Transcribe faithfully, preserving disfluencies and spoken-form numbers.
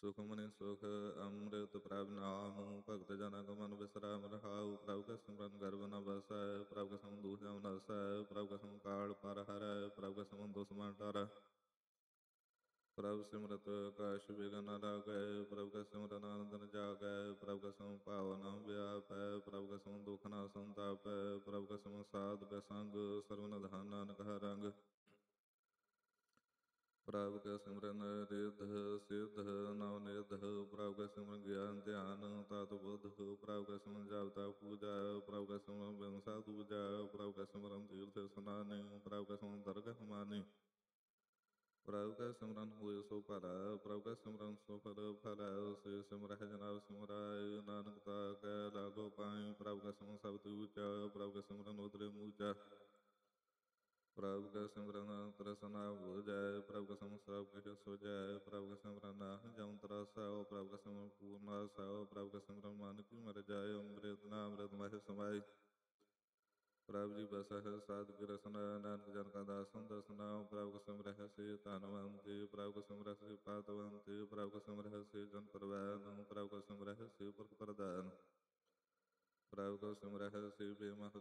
ਸੁਖਮਨਿ ਸੁਖ ਅੰਮ੍ਰਿਤ ਪ੍ਰਭ ਨਾਮ, ਭਗਤ ਜਨਾ ਕੋ ਮਨ ਬਿਸਰਾਮ ਰਹਾਉ। ਪ੍ਰਭ ਕੈ ਸਿਮਰਨ ਗਰਭ ਨ ਬਸੈ, ਪ੍ਰਭ ਕੈ ਸਮੁ ਦੂਸਰਿ ਜਮ ਨਸੈ। ਪ੍ਰਭ ਕੈ ਸਮੁ ਕਾਲ ਪਰ ਹਰੈ, ਪ੍ਰਭ ਕੈ ਸਮੁ ਦੁਸਮਨ ਡਰੈ। ਪ੍ਰਭ ਸਿਮਰਤ ਕਛ ਬਿਘਨ ਨ ਲਾਗੈ, ਪ੍ਰਭ ਕੈ ਸਿਮਰਨ ਆਨੰਦ ਨ ਜਾਗੈ। ਪ੍ਰਭ ਕੈ ਸਮੁ ਭਾਵ ਨ ਵਿਆਪੈ, ਪ੍ਰਭ ਕੈ ਸਮੁ ਦੁਖ ਨ ਸੰਤਾਪੈ। ਪ੍ਰਭ ਕੈ ਸਮੁ ਸਾਧ ਕੈ ਸੰਗ, ਸਰਬ ਨਿਧਾਨ ਨਾਨਕ ਹਰਿ ਰੰਗ। ਪ੍ਰਭ ਕੈ ਸਿਮਰਨ ਰਿੱਧ ਸਿੱਧ ਨਵ ਨਿਧ, ਪ੍ਰਭ ਕੈ ਸਿਮਰਨ ਗਿਆਨ ਧਿਆਨ ਤਤ ਬੁੱਧ। ਪ੍ਰਭ ਕੈ ਸਿਮਰਨ ਜਪ ਤਪ ਪੂਜਾ, ਪ੍ਰਭ ਕੈ ਸਿਮਰਨ ਬਿਨ ਸਾਧ ਦੂਜਾ। ਪ੍ਰਭ ਕੈ ਸਿਮਰਨ ਤੀਰਥ ਇਸਨਾਨੀ, ਪ੍ਰਭ ਕੈ ਸਿਮਰਨ ਦਰਗਹ ਮਾਨੀ। ਪ੍ਰਭ ਕੈ ਸਿਮਰਨ ਹੋਇ ਸੋ ਭਲਾ, ਪ੍ਰਭ ਕੈ ਸਿਮਰਨ ਸੁਫਲ ਫਲ। ਸੇ ਸਿਮਰਹਿ ਜਨਾ ਸਿਮਰਾਇ, ਨਾਨਕ ਤਾ ਕੈ ਲਾਗੋ ਪਾਇ। ਪ੍ਰਭ ਕੈ ਸਿਮਰਨ ਸਬਦਿ ਊਚਾ, ਪ੍ਰਭ ਕੈ ਸਿਮਰਨ ਉਤਰੇ ਮੂਚਾ। ਪ੍ਰਭ ਕੈ ਸਿਮਰਨ ਤ੍ਰਿਸਨਾ ਬੁਝੈ, ਪ੍ਰਭ ਕੈ ਸਿਮਰਨ ਸਭ ਕਿਛ ਸੁਝੈ। ਪ੍ਰਭ ਕੈ ਸਿਮਰਨ ਨਾਹਿ ਜਮ ਤਰਾਸੈ, ਪ੍ਰਭ ਕੈ ਸਿਮਰਨ ਪੂਰਨ ਆਸੈ। ਪ੍ਰਭ ਕੈ ਸਿਮਰਨ ਮਨ ਕੀ ਮਰਿ ਜਾਇ, ਅੰਮ੍ਰਿਤ ਨਾਮ ਅੰਮ੍ਰਿਤ ਮਹਿ ਸਮਾਇ। ਪ੍ਰਭ ਜੀ ਬਸਹਿ ਸਾਧੁ ਕੀ ਰਸਨਾ, ਨਾਨਕ ਜਨ ਕਾ ਦਾਸਨ ਦਸਨਾ। ਪ੍ਰਭ ਕੋ ਸਿਮਰਹਿ ਸੇ ਧਨਵੰਤੀ, ਪ੍ਰਭ ਕੋ ਸਿਮਰਹਿ ਸੇ ਪਤਵੰਤੀ। ਪ੍ਰਭ ਕੋ ਸਿਮਰਹਿ ਸੇ ਜਨ ਤਰਵੈਨ, ਪ੍ਰਭ ਕੋ ਸਿਮਰਹਿ ਸੇ ਪੁਰਖ ਪ੍ਰਧਾਨ। ਪ੍ਰਭ ਕੋ ਸਿਮਰਹਿ ਸੇ ਬੇਮਹ